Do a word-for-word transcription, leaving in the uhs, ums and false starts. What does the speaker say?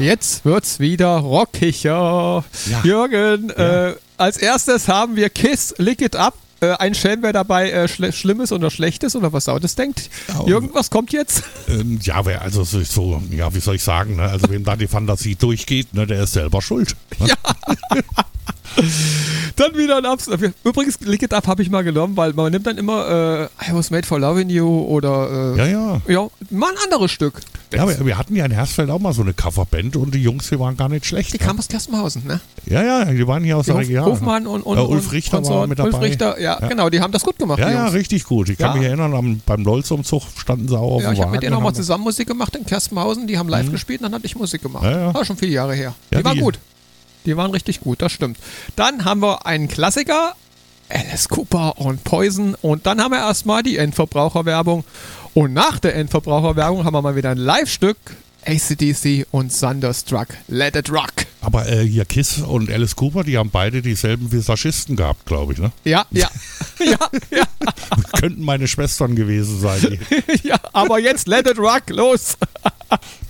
Jetzt wird's wieder rockiger. Ja. Jürgen, ja. Äh, als erstes haben wir Kiss, Lick It Up. Äh, ein Schelm, wer dabei äh, schl- Schlimmes oder Schlechtes oder was Sautes denkt. Ja, Jürgen, was kommt jetzt? Ähm, ja, wer also so, ja, wie soll ich sagen, ne? Also wem da die Fantasie durchgeht, ne, der ist selber schuld. Ne? Ja. Dann wieder ein Abs. Übrigens, Lick It Up habe ich mal genommen, weil man nimmt dann immer äh, I Was Made for Loving You oder äh, ja, ja. ja, mal ein anderes Stück. Ja, wir, wir hatten ja in Hersfeld auch mal so eine Coverband und die Jungs, die waren gar nicht schlecht. Die ne? kamen aus Gerstenhausen, ne? Ja, ja, die waren hier aus die der Region. Hofmann und, und, äh, Ulf Richter und war mit dabei. Ulf Richter, ja, ja, genau, die haben das gut gemacht. Ja, die ja, Jungs. richtig gut. Ich kann ja. mich erinnern, am, beim Lolz-Umzug standen sie auch auf ja, dem ich habe Wagen. mit denen auch mal zusammen Musik gemacht in Gerstenhausen. Die haben live mhm. gespielt und dann hatte ich Musik gemacht. Ja, ja. War schon viele Jahre her. Die ja, waren die, gut. Die waren richtig gut, das stimmt. Dann haben wir einen Klassiker, Alice Cooper und Poison. Und dann haben wir erstmal die Endverbraucherwerbung. Und nach der Endverbraucherwerbung haben wir mal wieder ein Live-Stück. A C D C und Thunderstruck. Let it rock. Aber äh, hier Kiss und Alice Cooper, die haben beide dieselben Visagisten gehabt, glaube ich, ne? Ja, ja. ja, ja. Könnten meine Schwestern gewesen sein. ja, aber jetzt Let it rock, los.